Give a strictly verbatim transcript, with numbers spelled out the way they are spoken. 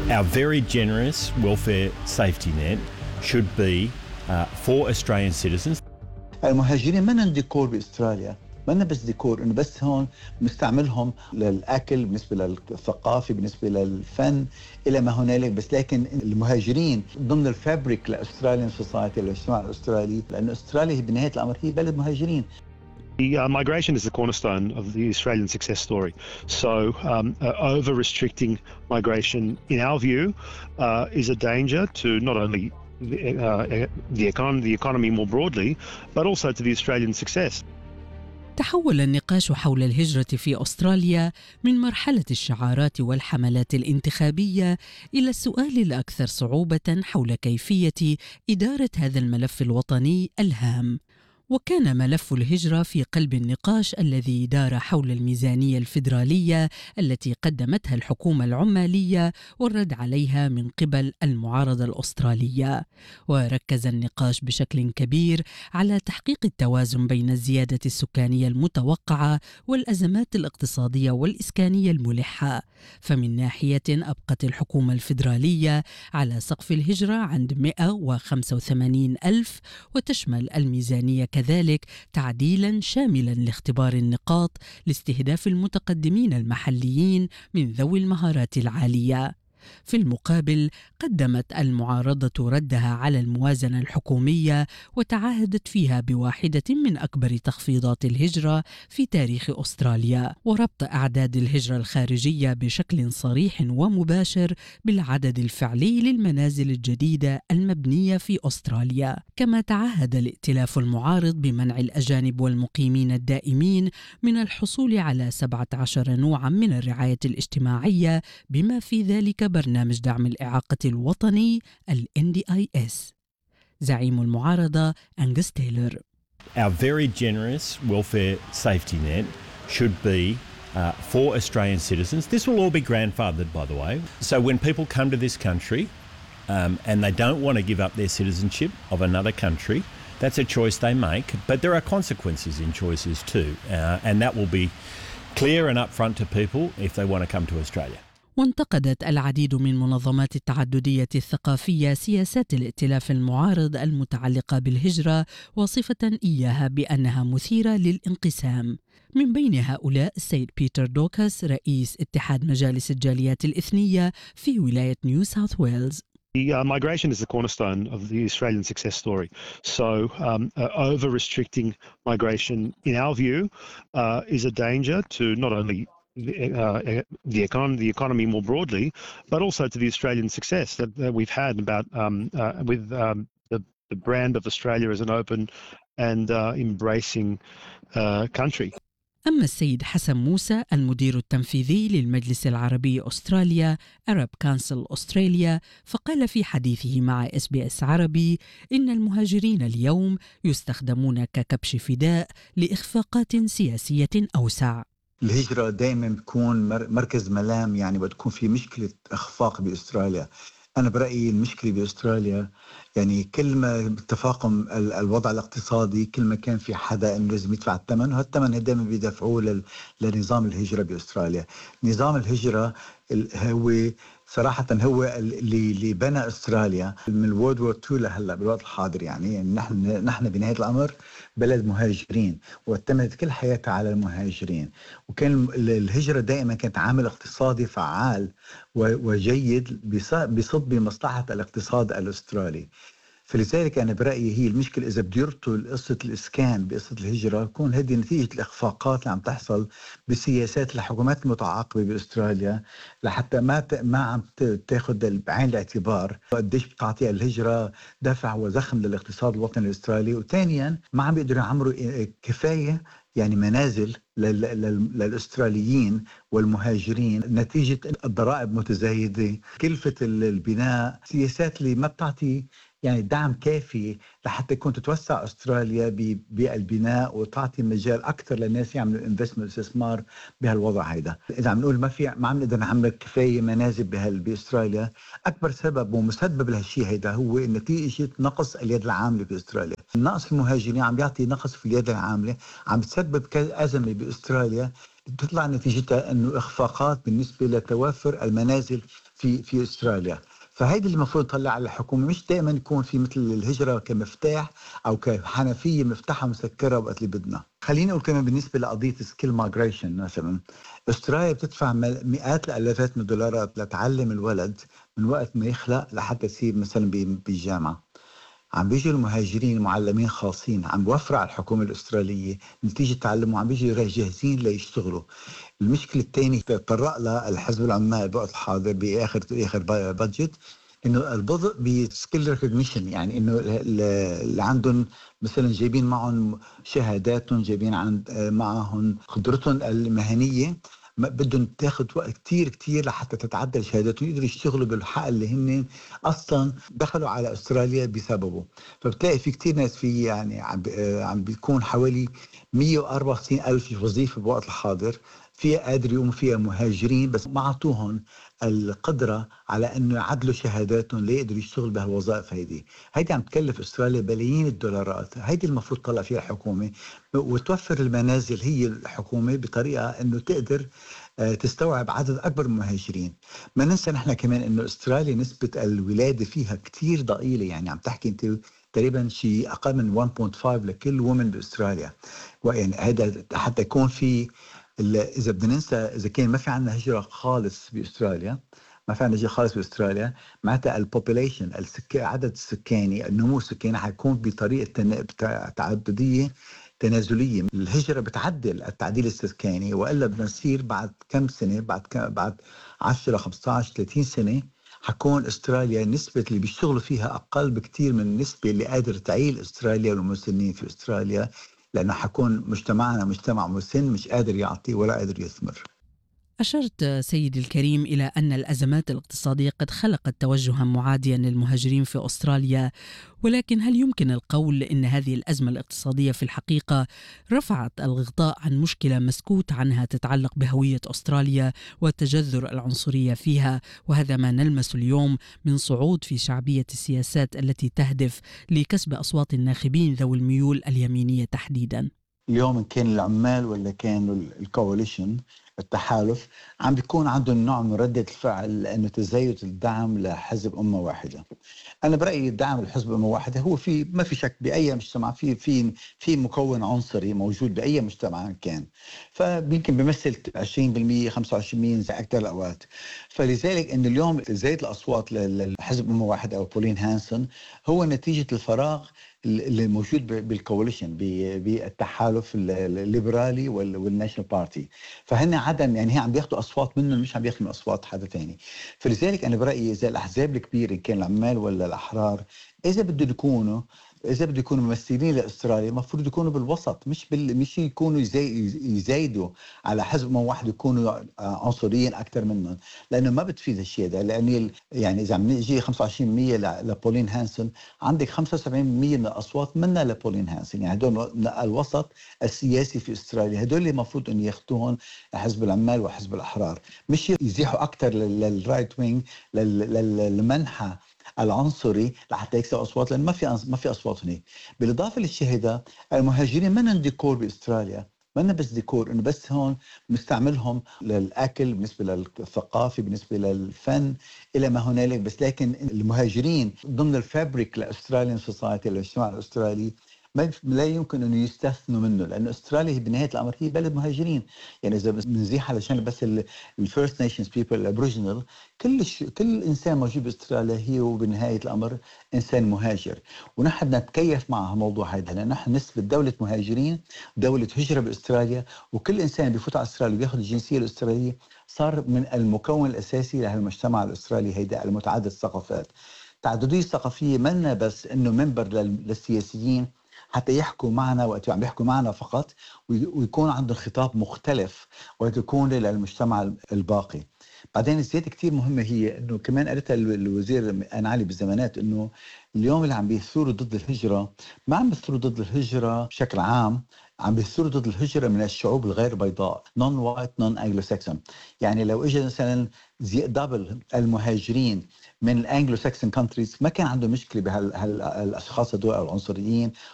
Our very generous welfare safety net should be uh, for Australian citizens. المهاجرين ما لهم ديكور باستراليا، ما لنا بس ديكور انه بس هون بنستعملهم للاكل، بالنسبه للثقافه، بالنسبه للفن، الى ما هنالك، بس لكن المهاجرين ضمن الفابريك لاستراليان سوسايتي، للاجتماع الاسترالي، لانه استراليا بنهايه الامر هي بلد مهاجرين. The uh, migration is the cornerstone of the Australian success story. So um, uh, over-restricting migration, in our view, uh, is a danger to not only the, uh, the, econ- the economy more broadly, but also to the Australian success. تحول النقاش حول الهجرة في أستراليا من مرحلة الشعارات والحملات الانتخابية إلى السؤال الأكثر صعوبة حول كيفية إدارة هذا الملف الوطني الهام. وكان ملف الهجرة في قلب النقاش الذي دار حول الميزانية الفيدرالية التي قدمتها الحكومة العمالية والرد عليها من قبل المعارضة الأسترالية. وركز النقاش بشكل كبير على تحقيق التوازن بين الزيادة السكانية المتوقعة والأزمات الاقتصادية والإسكانية الملحة. فمن ناحية أبقت الحكومة الفيدرالية على سقف الهجرة عند مئة وخمسة وثمانين ألف، وتشمل الميزانية كذلك تعديلاً شاملاً لاختبار النقاط لاستهداف المتقدمين المحليين من ذوي المهارات العالية. في المقابل قدمت المعارضة ردها على الموازنة الحكومية وتعهدت فيها بواحدة من أكبر تخفيضات الهجرة في تاريخ أستراليا، وربط أعداد الهجرة الخارجية بشكل صريح ومباشر بالعدد الفعلي للمنازل الجديدة المبنية في أستراليا. كما تعهد الائتلاف المعارض بمنع الأجانب والمقيمين الدائمين من الحصول على سبعة عشر نوعاً من الرعاية الاجتماعية، بما في ذلك برنامج دعم الإعاقة الوطني ال إن دي آي إس. زعيم المعارضة أنغس تايلور: Our very generous welfare safety net should be uh, for Australian citizens. This will all be grandfathered, by the way. So when people come to this country um, and they don't want to give up their citizenship of another country, that's a choice they make. But there are consequences in choices too, uh, and that will be clear and upfront to people if they want to come to Australia. وانتقدت العديد من منظمات التعددية الثقافية سياسات الائتلاف المعارض المتعلقة بالهجرة، وصفة إياها بأنها مثيرة للانقسام. من بين هؤلاء السيد بيتر دوكاس، رئيس اتحاد مجالس الجاليات الإثنية في ولاية نيو ساوث ويلز. The uh, migration is the cornerstone of the Australian success story. So um, uh, over-restricting migration, in our view, uh, is a danger to not only the, uh, the, econ- the economy more broadly, but also to the Australian success that, that we've had about um, uh, with um, the, the brand of Australia as an open and uh, embracing uh, country. أما السيد حسن موسى، المدير التنفيذي للمجلس العربي أستراليا Arab Council أستراليا، فقال في حديثه مع إس بي إس عربي إن المهاجرين اليوم يستخدمون ككبش فداء لإخفاقات سياسية أوسع. الهجرة دائما بتكون مركز ملام، يعني بتكون في مشكلة إخفاق بأستراليا. أنا برأيي المشكلة بأستراليا يعني كل ما تفاقم الوضع الاقتصادي، كل ما كان في حدا إنه لازم يدفع الثمن، وهالثمن دائما بيدفعوه لنظام الهجرة بأستراليا. نظام الهجرة هو صراحة هو اللي اللي بنى أستراليا من الورد وور تو لهلا بالوقت الحاضر. يعني نحن نحن بنهاية الأمر بلد مهاجرين، واعتمدت كل حياتها على المهاجرين، وكان الهجرة دائما كانت عامل اقتصادي فعال وجيد بيصب بمصلحة الاقتصاد الأسترالي. فلذلك أنا برأيي هي المشكلة إذا بده يربطوا قصة الإسكان بقصة الهجرة، يكون هذه نتيجة الإخفاقات اللي عم تحصل بسياسات الحكومات المتعاقبة بأستراليا، لحتى ما ما عم تاخذ بعين الاعتبار قديش بتعطيها الهجرة دفع وزخم للاقتصاد الوطني الأسترالي. وثانيا ما عم بيقدروا يعمروا كفاية يعني منازل للأستراليين والمهاجرين نتيجة الضرائب متزايدة، كلفة البناء، سياسات اللي ما بتعطي يعني دعم كافي لحتى يكون تتوسع أستراليا بالبناء وتعطي مجال أكثر للناس يعملوا انفستمنت استثمار بهالوضع هيدا. إذا عم نقول ما في ما عم نقدر نعمل كفاية منازل بهال بأستراليا، أكبر سبب ومسبب لهالشيء هيدا هو نتيجة نقص اليد العاملة بأستراليا. نقص المهاجرين عم بيعطي نقص في اليد العاملة، عم تسبب أزمة بأستراليا بتطلع نتيجتها انه اخفاقات بالنسبه لتوافر المنازل في في استراليا. فهيدي اللي المفروض نطلع على الحكومه، مش دائما يكون في مثل الهجره كمفتاح او كحنفيه مفتاحها مسكره وقت اللي بدنا. خليني اقول كمان بالنسبه لقضيه سكيل مايجريشن مثلا، استراليا بتدفع مئات الالافات من الدولارات لتعلم الولد من وقت ما يخلق لحتى يصير مثلا بالجامعه. عم بيجوا المهاجرين معلمين خاصين عم بوفر على الحكومة الأسترالية نتيجة تعلموا، عم بيجوا جاهزين ليشتغلوا. المشكلة الثانية تطرق لها الحزب العمال بوقت الحاضر بآخر آخر بادجت، إنه البطء بسكيل ريكوجنيشن، يعني إنه اللي عندهم مثلا جايبين معهم شهاداتهم، جايبين عند معهم خبرتهم المهنية، بدهم تاخذ وقت كتير كتير لحتى تتعدل شهاداتهم يقدروا يشتغلوا بالحق اللي هن اصلا دخلوا على استراليا بسببه. فبتلاقي في كتير ناس في يعني عم عم بيكون حوالي مئة وأربعة وستين ألف وظيفه بوقت الحاضر فيها قادر يقوموا فيها مهاجرين، بس ما اعطوهم القدره على انه يعدلوا شهاداتهم ليقدروا يشتغلوا بهالوظائف. هيدي هيدي عم تكلف استراليا بلايين الدولارات. هيدي المفروض تطلع فيها الحكومه وتوفر المنازل هي الحكومه بطريقه انه تقدر تستوعب عدد اكبر من المهاجرين. ما ننسى نحن كمان انه استراليا نسبه الولاده فيها كتير ضئيله، يعني عم تحكي انت تقريبا شيء اقل من واحد فاصلة خمسة لكل وومن باستراليا. ويعني هذا حتى يكون في، اذا بدنا ننسى اذا كان ما في عندنا هجره خالص باستراليا، ما في عندنا هجره خالص باستراليا، معناتها البوبوليشن السكان عدد السكاني النمو السكاني حيكون بطريقه تعدديه تنازليه. الهجره بتعدل التعديل السكاني، والا بدنا نصير بعد كم سنه، بعد كم بعد عشرة خمسة عشر ثلاثين سنه حكون استراليا نسبه اللي بيشتغلوا فيها اقل بكثير من النسبه اللي قادر تعيل استراليا والمسنين في استراليا، لأنه حكون مجتمعنا مجتمع مسن مش قادر يعطي ولا قادر يثمر. أشرت سيدي الكريم إلى أن الأزمات الاقتصادية قد خلقت توجها معاديا للمهاجرين في أستراليا، ولكن هل يمكن القول أن هذه الأزمة الاقتصادية في الحقيقة رفعت الغطاء عن مشكلة مسكوت عنها تتعلق بهوية أستراليا والتجذر العنصرية فيها، وهذا ما نلمس اليوم من صعود في شعبية السياسات التي تهدف لكسب أصوات الناخبين ذوي الميول اليمينية تحديدا؟ اليوم إن كان العمال ولا كانوا الكواليشن التحالف عم بيكون عندهم نوع من ردة الفعل لأنه تزايد الدعم لحزب أمة واحدة. أنا برأيي الدعم لحزب أمة واحدة هو في ما في شك بأي مجتمع في في في مكون عنصري موجود بأي مجتمع كان، فيمكن بيمثل عشرين بالمئة خمسة وعشرين بالمئة زي أكثر الأوقات. فلذلك إن اليوم زايد الأصوات لحزب أمة واحدة أو بولين هانسون هو نتيجة الفراغ اللي موجود بالكواليشن بالتحالف الليبرالي والناشونال بارتي. فهن عدم يعني هي عم بياخذوا اصوات منهم مش عم بياخذوا اصوات حدا ثاني. فلذلك انا برايي اذا الاحزاب الكبيره ان كان العمال ولا الاحرار اذا بدهم يكونوا اذا بده يكونوا ممثلين لاستراليا المفروض يكونوا بالوسط، مش بال... مش يكونوا يزي... يزايدوا على حزب ما واحد يكونوا عنصريين اكثر منهم، لانه ما بتفيد الشيء ده. لان يعني اذا عم نجي خمسة وعشرين بالمئة ل... لبولين هانسون عندك خمسة وسبعين بالمئة من الاصوات منها لبولين هانسون، يعني هدول الوسط السياسي في استراليا، هدول اللي المفروض ان ياخذوهم حزب العمال وحزب الاحرار، مش يزيحوا اكثر للرايت وينج للمنحى العنصري لحتى يكسب اصوات، لان ما في ما في اصوات هناك. بالاضافه للشيء هذا المهاجرين ما عندهم ديكور باستراليا، ما بس ديكور انه بس هون مستعملهم للاكل، بالنسبه للثقافه، بالنسبه للفن الى ما هنالك، بس لكن المهاجرين ضمن الفابريك لاستراليان سوسايتي المجتمع الاسترالي ما لا يمكن انه يستثنوا منه، لانه استراليا هي بنهايه الامر هي بلد مهاجرين. يعني اذا بنزيح على جانب بس الفيرست نيشنز بيبل الابوريجينال، كل كل انسان موجود باستراليا هو بنهايه الامر انسان مهاجر، ونحن بدنا نتكيف مع الموضوع هذا، لان نحن نسبه دوله مهاجرين دوله هجره باستراليا، وكل انسان بيفوت على استراليا وبياخذ الجنسيه الاستراليه صار من المكون الاساسي لهالمجتمع الاسترالي هيدا المتعدد الثقافات. التعدديه الثقافيه منا بس انه منبر للسياسيين حتى يحكوا معنا وقت عم يحكوا معنا فقط، ويكون عندهم خطاب مختلف ويكون للمجتمع الباقي. بعدين الزيادة كتير مهمة هي انه كمان قالتها الوزير أنا علي بالزمانات، انه اليوم اللي عم بيثوروا ضد الهجرة ما عم بيثوروا ضد الهجرة بشكل عام، عم بيثوروا ضد الهجرة من الشعوب الغير بيضاء نون وايت نون انجلو ساكسون. يعني لو اجى مثلا دبل المهاجرين من الانجلو ساكسون كونتريز ما كان عنده مشكلة بهالاشخاص هدول العنصريين